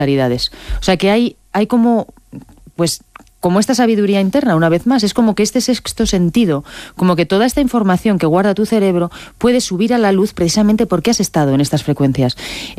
claridades. O sea que hay como, pues, como esta sabiduría interna, una vez más, es como que este sexto sentido, como que toda esta información que guarda tu cerebro puede subir a la luz precisamente porque has estado en estas frecuencias.